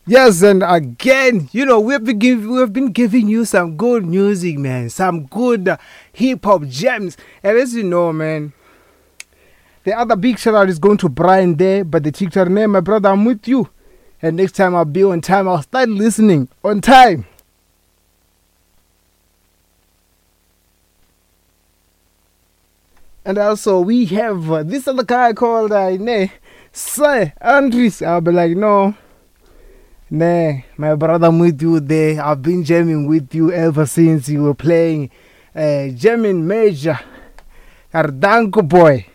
Yes, and again, we have been giving you some good music, man, some good hip hop gems. And as you know, man, the other big shout out is going to Brian there, but the TikTok name, my brother, I'm with you. And next time I'll be on time. I'll start listening on time. And also we have this other guy called Sir Andres. I'll be like, no, nah, my brother, I'm with you there. I've been jamming with you ever since you were playing jamming major. Ardanko boy.